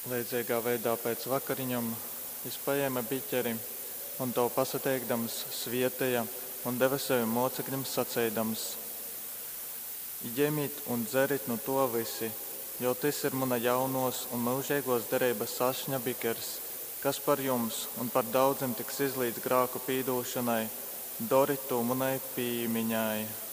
Līdzīgā veidā pēc vakariņām viņš paēma biķeri un to pasateikdams svietēja un deva saviem mocekļiem sacēdams: Ņemiet un dzerit no to visi, jo tas ir mana jaunos un mūžīgos derības sašņa bikers, kas par jums un par daudziem tiks izlīdz grāku pīdūšanai, doriet to manai pīmiņai.